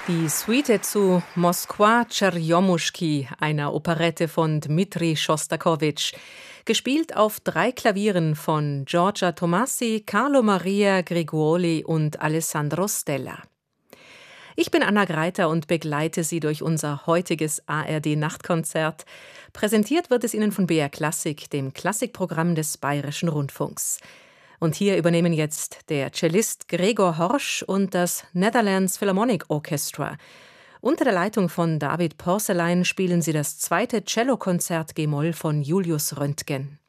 Die Suite zu Moskwa Tscherjomuschki, einer Operette von Dmitri Schostakowitsch, gespielt auf 3 Klavieren von Giorgia Tomasi, Carlo Maria Griguoli und Alessandro Stella. Ich bin Anna Greiter und begleite Sie durch unser heutiges ARD-Nachtkonzert. Präsentiert wird es Ihnen von BR Klassik, dem Klassikprogramm des Bayerischen Rundfunks. Und hier übernehmen jetzt der Cellist Gregor Horsch und das Netherlands Philharmonic Orchestra. Unter der Leitung von David Purcellijn spielen sie das 2. Cellokonzert G-Moll von Julius Röntgen.